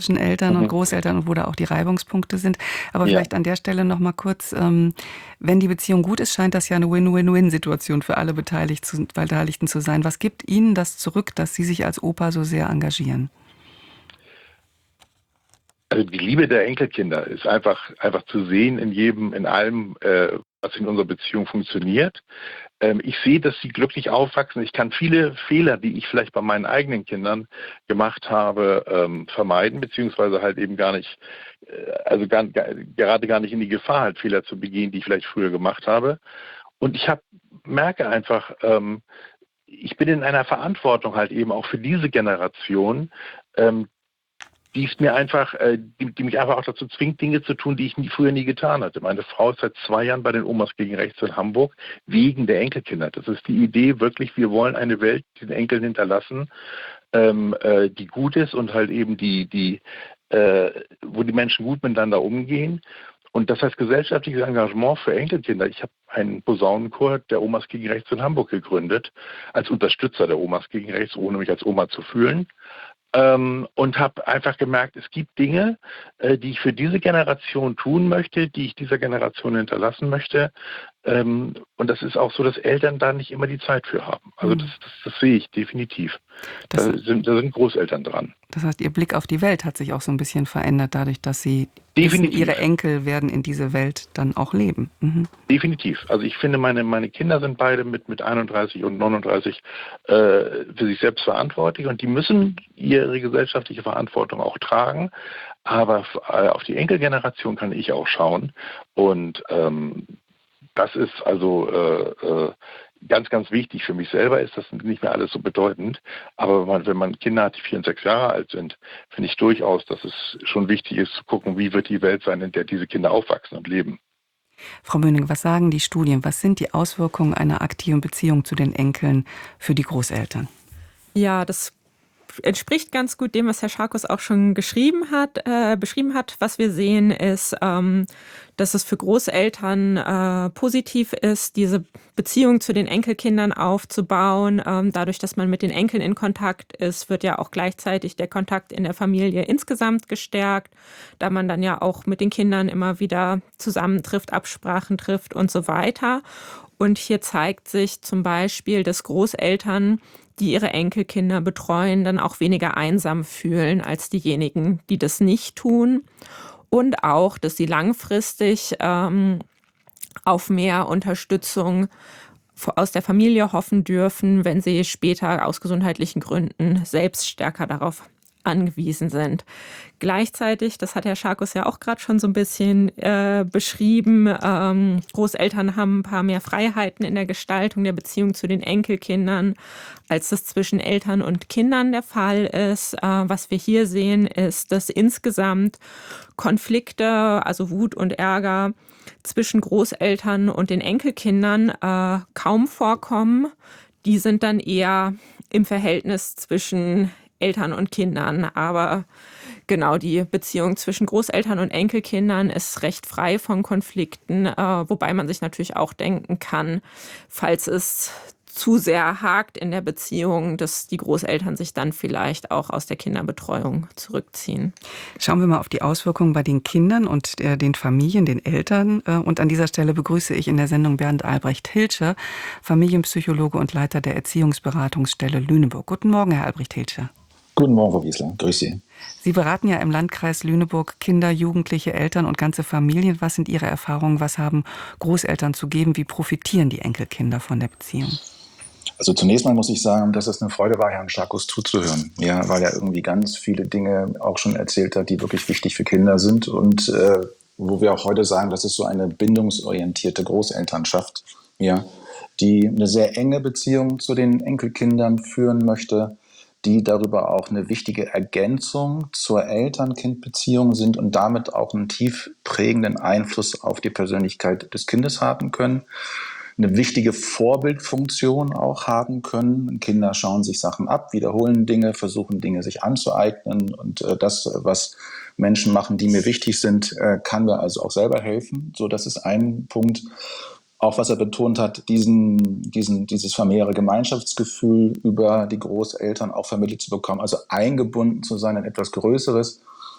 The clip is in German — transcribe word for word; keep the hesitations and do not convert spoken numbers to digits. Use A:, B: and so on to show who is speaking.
A: zwischen Eltern und
B: Mhm.
A: Großeltern und wo da auch die Reibungspunkte sind. Aber
B: Ja.
A: vielleicht an der Stelle noch mal kurz, ähm, wenn die Beziehung gut ist, scheint das ja eine Win-Win-Win-Situation für alle Beteiligt zu, Beteiligten zu sein. Was gibt Ihnen das zurück, dass Sie sich als Opa so sehr engagieren?
B: Also die Liebe der Enkelkinder ist einfach, einfach zu sehen in jedem, in allem, äh, was in unserer Beziehung funktioniert. Ähm, ich sehe, dass sie glücklich aufwachsen. Ich kann viele Fehler, die ich vielleicht bei meinen eigenen Kindern gemacht habe, ähm, vermeiden, beziehungsweise halt eben gar nicht, äh, also gar, gar, gerade gar nicht in die Gefahr, halt Fehler zu begehen, die ich vielleicht früher gemacht habe. Und ich hab, merke einfach, ähm, ich bin in einer Verantwortung halt eben auch für diese Generation, ähm, die es mir einfach, äh, die, die mich einfach auch dazu zwingt, Dinge zu tun, die ich nie, früher nie getan hatte. Meine Frau ist seit zwei Jahren bei den Omas gegen Rechts in Hamburg wegen der Enkelkinder. Das ist die Idee wirklich, wir wollen eine Welt den Enkeln hinterlassen, ähm, äh, die gut ist und halt eben die, die, äh, wo die Menschen gut miteinander umgehen. Und das heißt gesellschaftliches Engagement für Enkelkinder. Ich habe einen Posaunenchor der Omas gegen Rechts in Hamburg gegründet, als Unterstützer der Omas gegen Rechts, ohne mich als Oma zu fühlen. Ähm, und habe einfach gemerkt, es gibt Dinge, äh, die ich für diese Generation tun möchte, die ich dieser Generation hinterlassen möchte. Ähm, und das ist auch so, dass Eltern da nicht immer die Zeit für haben. Also das,
A: Hm.
B: das, das sehe ich definitiv.
A: Das,
B: Da sind, da sind Großeltern dran.
A: das heißt, Ihr Blick auf die Welt hat sich auch so ein bisschen verändert, dadurch, dass Sie wissen,
B: Definitiv.
A: Ihre Enkel werden in diese Welt dann auch leben. Mhm.
B: Definitiv. Also ich finde, meine, meine Kinder sind beide mit, mit einunddreißig und neununddreißig äh, für sich selbst verantwortlich und die müssen ihre gesellschaftliche Verantwortung auch tragen. Aber f- äh, auf die Enkelgeneration kann ich auch schauen. Und ähm, das ist also äh, äh, ganz, ganz wichtig. Für mich selber ist das nicht mehr alles so bedeutend. Aber wenn man, wenn man Kinder hat, die vier und sechs Jahre alt sind, finde ich durchaus, dass es schon wichtig ist zu gucken, wie wird die Welt sein, in der diese Kinder aufwachsen und leben.
A: Frau Böning, was sagen die Studien? Was sind die Auswirkungen einer aktiven Beziehung zu den Enkeln für die Großeltern?
C: Ja, das entspricht ganz gut dem, was Herr Scharkus auch schon geschrieben hat, äh, beschrieben hat. Was wir sehen, ist, ähm, dass es für Großeltern äh, positiv ist, diese Beziehung zu den Enkelkindern aufzubauen. Ähm, dadurch, dass man mit den Enkeln in Kontakt ist, wird ja auch gleichzeitig der Kontakt in der Familie insgesamt gestärkt, da man dann ja auch mit den Kindern immer wieder zusammentrifft, Absprachen trifft und so weiter. Und hier zeigt sich zum Beispiel, dass Großeltern, die ihre Enkelkinder betreuen, dann auch weniger einsam fühlen als diejenigen, die das nicht tun. Und auch, dass sie langfristig ähm, auf mehr Unterstützung aus der Familie hoffen dürfen, wenn sie später aus gesundheitlichen Gründen selbst stärker darauf angewiesen sind. Gleichzeitig, das hat Herr Scharkus ja auch gerade schon so ein bisschen äh, beschrieben, ähm, Großeltern haben ein paar mehr Freiheiten in der Gestaltung der Beziehung zu den Enkelkindern, als das zwischen Eltern und Kindern der Fall ist. Äh, was wir hier sehen, ist, dass insgesamt Konflikte, also Wut und Ärger zwischen Großeltern und den Enkelkindern äh, kaum vorkommen. Die sind dann eher im Verhältnis zwischen Eltern und Kindern. Aber genau, die Beziehung zwischen Großeltern und Enkelkindern ist recht frei von Konflikten, äh, wobei man sich natürlich auch denken kann, falls es zu sehr hakt in der Beziehung, dass die Großeltern sich dann vielleicht auch aus der Kinderbetreuung zurückziehen.
A: Schauen wir mal auf die Auswirkungen bei den Kindern und äh, den Familien, den Eltern. Äh, und an dieser Stelle begrüße ich in der Sendung Bernd Albrecht Hilscher, Familienpsychologe und Leiter der Erziehungsberatungsstelle Lüneburg. Guten Morgen, Herr Albrecht Hilscher.
D: Guten Morgen, Frau Wiesler. Grüß Sie.
A: Sie beraten ja im Landkreis Lüneburg Kinder, Jugendliche, Eltern und ganze Familien. Was sind Ihre Erfahrungen? Was haben Großeltern zu geben? Wie profitieren die Enkelkinder von der Beziehung?
D: Also zunächst mal muss ich sagen, dass es eine Freude war, Herrn Scharkus zuzuhören. Ja, weil er irgendwie ganz viele Dinge auch schon erzählt hat, die wirklich wichtig für Kinder sind und äh, wo wir auch heute sagen, das ist so eine bindungsorientierte Großelternschaft, ja, die eine sehr enge Beziehung zu den Enkelkindern führen möchte, die darüber auch eine wichtige Ergänzung zur Eltern-Kind-Beziehung sind und damit auch einen tief prägenden Einfluss auf die Persönlichkeit des Kindes haben können. Eine wichtige Vorbildfunktion auch haben können. Kinder schauen sich Sachen ab, wiederholen Dinge, versuchen Dinge sich anzueignen und äh, das, was Menschen machen, die mir wichtig sind, äh, kann mir also auch selber helfen. So, das ist ein Punkt. Auch was er betont hat, diesen, diesen, dieses familiäre Gemeinschaftsgefühl über die Großeltern auch vermittelt zu bekommen, also eingebunden zu sein in etwas Größeres.